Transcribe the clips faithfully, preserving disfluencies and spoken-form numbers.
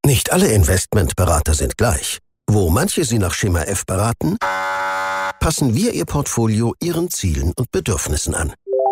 Nicht alle Investmentberater sind gleich. Wo manche Sie nach Schema F beraten, passen wir Ihr Portfolio Ihren Zielen und Bedürfnissen an.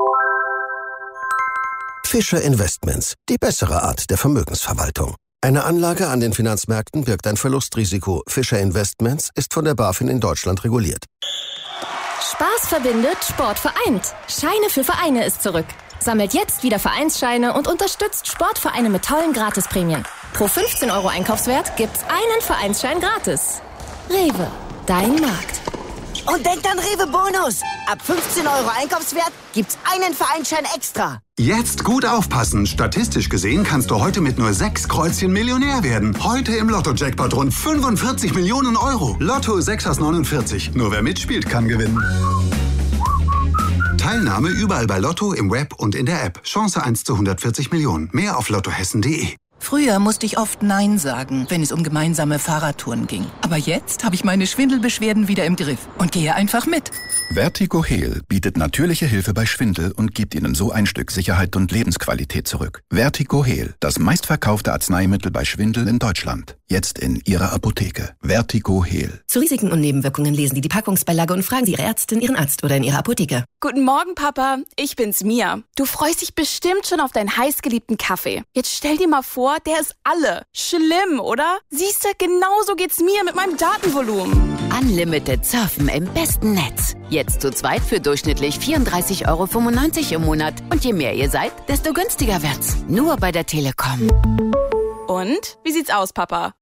Fischer Investments, die bessere Art der Vermögensverwaltung. Eine Anlage an den Finanzmärkten birgt ein Verlustrisiko. Fischer Investments ist von der BaFin in Deutschland reguliert. Spaß verbindet, Sport vereint. Scheine für Vereine ist zurück. Sammelt jetzt wieder Vereinsscheine und unterstützt Sportvereine mit tollen Gratisprämien. Pro fünfzehn Euro Einkaufswert gibt's einen Vereinsschein gratis. Rewe, dein Markt. Und denkt an Rewe Bonus. Ab fünfzehn Euro Einkaufswert gibt's einen Vereinsschein extra. Jetzt gut aufpassen. Statistisch gesehen kannst du heute mit nur sechs Kreuzchen Millionär werden. Heute im Lotto-Jackpot rund fünfundvierzig Millionen Euro. Lotto sechs aus neunundvierzig. Nur wer mitspielt, kann gewinnen. Teilnahme überall bei Lotto, im Web und in der App. Chance eins zu hundertvierzig Millionen. Mehr auf lottohessen punkt de. Früher musste ich oft Nein sagen, wenn es um gemeinsame Fahrradtouren ging. Aber jetzt habe ich meine Schwindelbeschwerden wieder im Griff und gehe einfach mit. Vertigo Heal bietet natürliche Hilfe bei Schwindel und gibt Ihnen so ein Stück Sicherheit und Lebensqualität zurück. Vertigo Heal, das meistverkaufte Arzneimittel bei Schwindel in Deutschland. Jetzt in Ihrer Apotheke. Vertigo Heal. Zu Risiken und Nebenwirkungen lesen Sie die Packungsbeilage und fragen Sie Ihre Ärztin, Ihren Arzt oder in Ihrer Apotheke. Guten Morgen, Papa. Ich bin's, Mia. Du freust dich bestimmt schon auf deinen heißgeliebten Kaffee. Jetzt stell dir mal vor, der ist alle. Schlimm, oder? Siehste, genauso geht's mir mit meinem Datenvolumen. Unlimited Surfen im besten Netz. Jetzt zu zweit für durchschnittlich vierunddreißig Euro fünfundneunzig im Monat. Und je mehr ihr seid, desto günstiger wird's. Nur bei der Telekom. Und? Wie sieht's aus, Papa?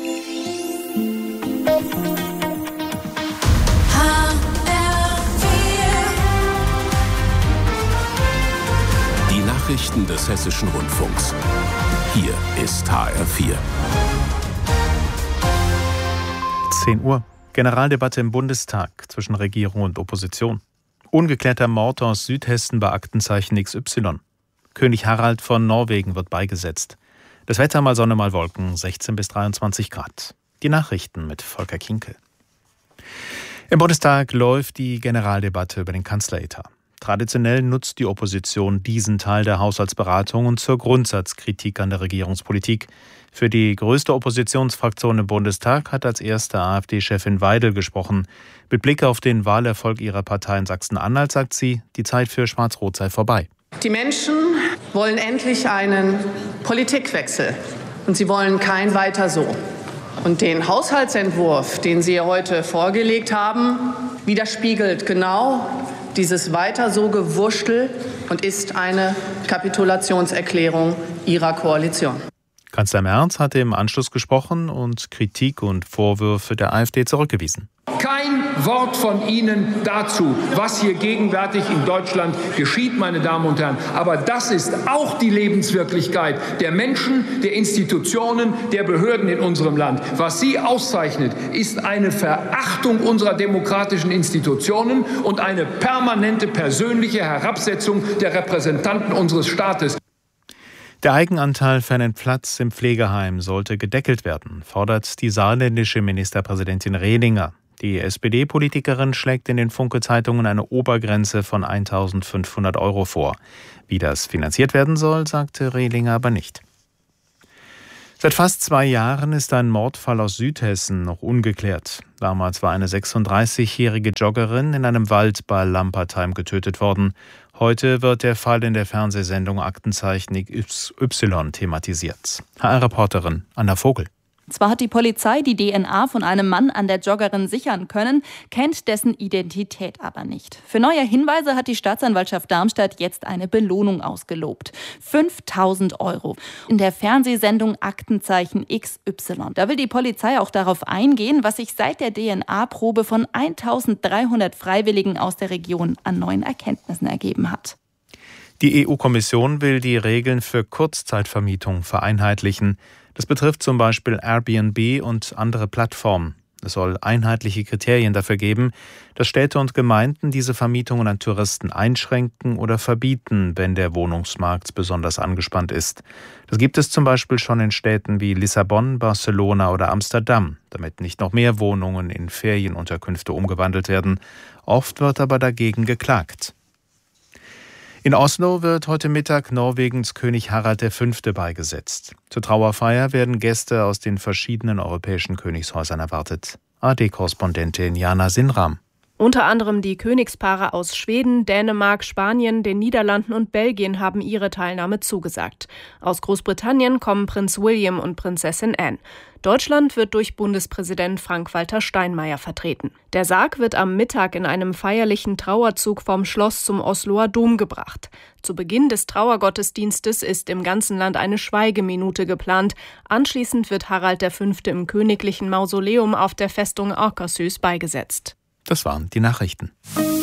Die Nachrichten des Hessischen Rundfunks. Hier ist H R vier. zehn Uhr. Generaldebatte im Bundestag zwischen Regierung und Opposition. Ungeklärter Mord aus Südhessen bei Aktenzeichen X Y. König Harald von Norwegen wird beigesetzt. Das Wetter mal Sonne, mal Wolken, sechzehn bis dreiundzwanzig Grad. Die Nachrichten mit Volker Kinkel. Im Bundestag läuft die Generaldebatte über den Kanzleretat. Traditionell nutzt die Opposition diesen Teil der Haushaltsberatungen zur Grundsatzkritik an der Regierungspolitik. Für die größte Oppositionsfraktion im Bundestag hat als erste AfD-Chefin Weidel gesprochen. Mit Blick auf den Wahlerfolg ihrer Partei in Sachsen-Anhalt sagt sie, die Zeit für Schwarz-Rot sei vorbei. Die Menschen wollen endlich einen Politikwechsel und sie wollen kein Weiter so. Und den Haushaltsentwurf, den Sie heute vorgelegt haben, widerspiegelt genau dieses Weiter so Gewurschtel und ist eine Kapitulationserklärung Ihrer Koalition. Kanzler Merz hatte im Anschluss gesprochen und Kritik und Vorwürfe der AfD zurückgewiesen. Kein Wort von Ihnen dazu, was hier gegenwärtig in Deutschland geschieht, meine Damen und Herren. Aber das ist auch die Lebenswirklichkeit der Menschen, der Institutionen, der Behörden in unserem Land. Was Sie auszeichnet, ist eine Verachtung unserer demokratischen Institutionen und eine permanente persönliche Herabsetzung der Repräsentanten unseres Staates. Der Eigenanteil für einen Platz im Pflegeheim sollte gedeckelt werden, fordert die saarländische Ministerpräsidentin Rehlinger. Die S P D-Politikerin schlägt in den Funke-Zeitungen eine Obergrenze von eintausendfünfhundert Euro vor. Wie das finanziert werden soll, sagte Rehlinger aber nicht. Seit fast zwei Jahren ist ein Mordfall aus Südhessen noch ungeklärt. Damals war eine sechsunddreißigjährige Joggerin in einem Wald bei Lampertheim getötet worden. Heute wird der Fall in der Fernsehsendung Aktenzeichen X Y thematisiert. H R-Reporterin Anna Vogel. Zwar hat die Polizei die D N A von einem Mann an der Joggerin sichern können, kennt dessen Identität aber nicht. Für neue Hinweise hat die Staatsanwaltschaft Darmstadt jetzt eine Belohnung ausgelobt. fünftausend Euro. In der Fernsehsendung Aktenzeichen X Y. Da will die Polizei auch darauf eingehen, was sich seit der D N A-Probe von eintausenddreihundert Freiwilligen aus der Region an neuen Erkenntnissen ergeben hat. Die E U-Kommission will die Regeln für Kurzzeitvermietung vereinheitlichen. Das betrifft zum Beispiel Airbnb und andere Plattformen. Es soll einheitliche Kriterien dafür geben, dass Städte und Gemeinden diese Vermietungen an Touristen einschränken oder verbieten, wenn der Wohnungsmarkt besonders angespannt ist. Das gibt es zum Beispiel schon in Städten wie Lissabon, Barcelona oder Amsterdam, damit nicht noch mehr Wohnungen in Ferienunterkünfte umgewandelt werden. Oft wird aber dagegen geklagt. In Oslo wird heute Mittag Norwegens König Harald der Fünfte beigesetzt. Zur Trauerfeier werden Gäste aus den verschiedenen europäischen Königshäusern erwartet. A R D-Korrespondentin Jana Sinram. Unter anderem die Königspaare aus Schweden, Dänemark, Spanien, den Niederlanden und Belgien haben ihre Teilnahme zugesagt. Aus Großbritannien kommen Prinz William und Prinzessin Anne. Deutschland wird durch Bundespräsident Frank-Walter Steinmeier vertreten. Der Sarg wird am Mittag in einem feierlichen Trauerzug vom Schloss zum Osloer Dom gebracht. Zu Beginn des Trauergottesdienstes ist im ganzen Land eine Schweigeminute geplant. Anschließend wird Harald der Fünfte im königlichen Mausoleum auf der Festung Akershus beigesetzt. Das waren die Nachrichten.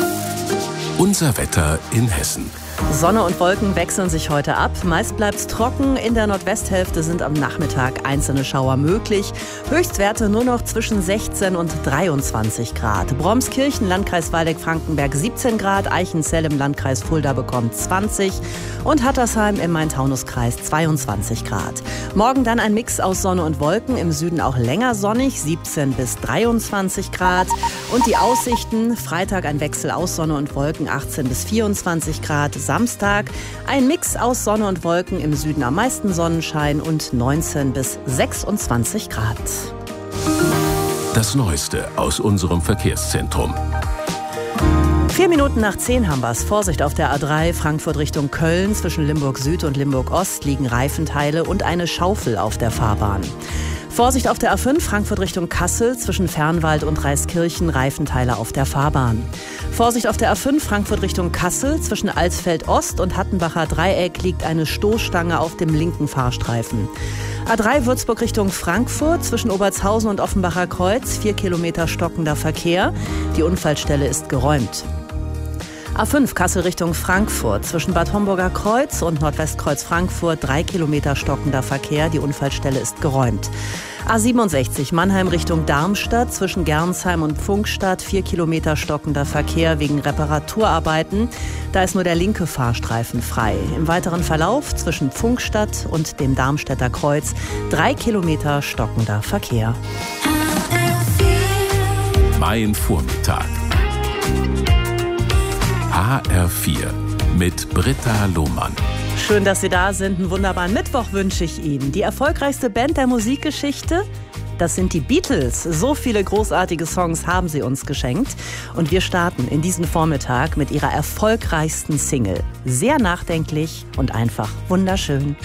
Unser Wetter in Hessen. Sonne und Wolken wechseln sich heute ab. Meist bleibt es trocken. In der Nordwesthälfte sind am Nachmittag einzelne Schauer möglich. Höchstwerte nur noch zwischen sechzehn und dreiundzwanzig Grad. Bromskirchen, Landkreis Waldeck-Frankenberg siebzehn Grad. Eichenzell im Landkreis Fulda bekommt zwanzig. Und Hattersheim im Main-Taunus-Kreis zweiundzwanzig Grad. Morgen dann ein Mix aus Sonne und Wolken. Im Süden auch länger sonnig, siebzehn bis dreiundzwanzig Grad. Und die Aussichten: Freitag ein Wechsel aus Sonne und Wolken, achtzehn bis vierundzwanzig Grad. Samstag ein Mix aus Sonne und Wolken, im Süden am meisten Sonnenschein und neunzehn bis sechsundzwanzig Grad. Das Neueste aus unserem Verkehrszentrum. Vier Minuten nach zehn haben wir es. Vorsicht auf der A drei, Frankfurt Richtung Köln. Zwischen Limburg Süd und Limburg Ost liegen Reifenteile und eine Schaufel auf der Fahrbahn. Vorsicht auf der A fünf, Frankfurt Richtung Kassel, zwischen Fernwald und Reiskirchen, Reifenteile auf der Fahrbahn. Vorsicht auf der A fünf, Frankfurt Richtung Kassel, zwischen Alsfeld Ost und Hattenbacher Dreieck liegt eine Stoßstange auf dem linken Fahrstreifen. A drei, Würzburg Richtung Frankfurt, zwischen Obertshausen und Offenbacher Kreuz, vier Kilometer stockender Verkehr. Die Unfallstelle ist geräumt. A fünf, Kassel Richtung Frankfurt, zwischen Bad Homburger Kreuz und Nordwestkreuz Frankfurt, drei Kilometer stockender Verkehr, die Unfallstelle ist geräumt. A siebenundsechzig, Mannheim Richtung Darmstadt, zwischen Gernsheim und Pfungstadt, vier Kilometer stockender Verkehr wegen Reparaturarbeiten. Da ist nur der linke Fahrstreifen frei. Im weiteren Verlauf zwischen Pfungstadt und dem Darmstädter Kreuz, drei Kilometer stockender Verkehr. Mein Vormittag. H R vier mit Britta Lohmann. Schön, dass Sie da sind. Einen wunderbaren Mittwoch wünsche ich Ihnen. Die erfolgreichste Band der Musikgeschichte, das sind die Beatles. So viele großartige Songs haben sie uns geschenkt. Und wir starten in diesen Vormittag mit ihrer erfolgreichsten Single. Sehr nachdenklich und einfach wunderschön.